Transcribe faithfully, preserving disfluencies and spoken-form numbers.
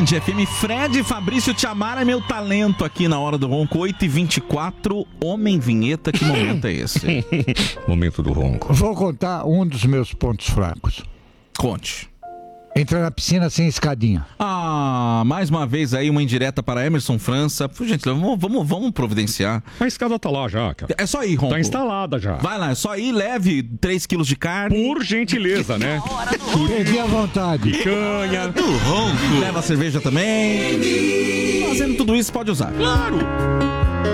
Band F M. Fred Fabrício Tchamara é meu talento aqui na Hora do Ronco. oito e vinte e quatro, Homem Vinheta. Que momento é esse? Momento do ronco. Vou contar um dos meus pontos fracos. Conte. Entrar na piscina sem escadinha. Ah, mais uma vez aí uma indireta para Emerson França. Por gentileza, vamos, vamos, vamos providenciar. A escada tá lá já, cara. É só ir, Ronco. Tá instalada já. Vai lá, é só ir, leve três quilos de carne. Por gentileza, né? Perdi a vontade. Picanha. Do Ronco. Leva a cerveja também. Fazendo tudo isso, pode usar. Claro.